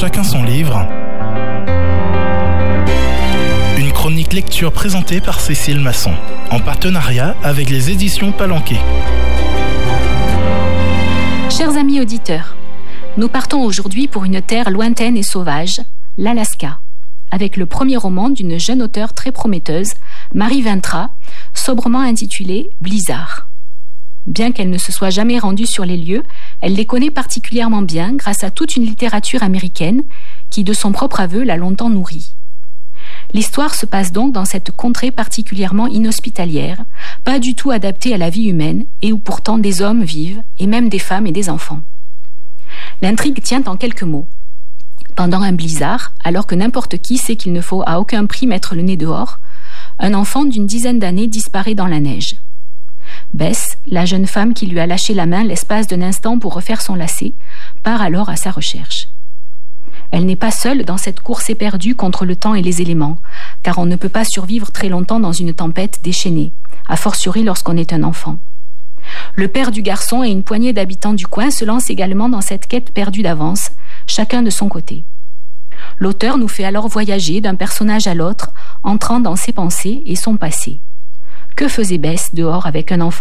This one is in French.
Chacun son livre. Une chronique lecture présentée par Cécile Masson, en partenariat avec les éditions Palanquet. Chers amis auditeurs, nous partons aujourd'hui pour une terre lointaine et sauvage, l'Alaska, avec le premier roman d'une jeune auteure très prometteuse, Marie Vintra, sobrement intitulé « Blizzard ». Bien qu'elle ne se soit jamais rendue sur les lieux, elle les connaît particulièrement bien grâce à toute une littérature américaine qui, de son propre aveu, l'a longtemps nourrie. L'histoire se passe donc dans cette contrée particulièrement inhospitalière, pas du tout adaptée à la vie humaine et où pourtant des hommes vivent, et même des femmes et des enfants. L'intrigue tient en quelques mots. Pendant un blizzard, alors que n'importe qui sait qu'il ne faut à aucun prix mettre le nez dehors, un enfant d'une dizaine d'années disparaît dans la neige. Bess, la jeune femme qui lui a lâché la main l'espace d'un instant pour refaire son lacet, part alors à sa recherche. Elle n'est pas seule dans cette course éperdue contre le temps et les éléments, car on ne peut pas survivre très longtemps dans une tempête déchaînée, a fortiori lorsqu'on est un enfant. Le père du garçon et une poignée d'habitants du coin se lancent également dans cette quête perdue d'avance, chacun de son côté. L'auteur nous fait alors voyager d'un personnage à l'autre, entrant dans ses pensées et son passé. Que faisait Bess dehors avec un enfant